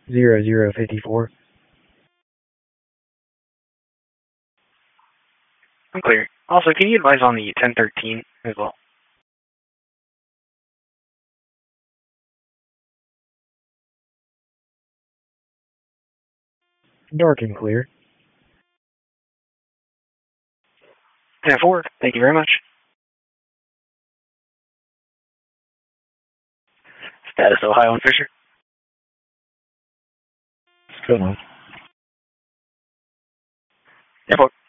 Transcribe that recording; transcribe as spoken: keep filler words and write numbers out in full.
zero zero fifty-four. I'm clear. Also, can you advise on the ten thirteen as well? Dark and clear. ten four, thank you very much. Status Ohio and Fisher. Still on. ten four.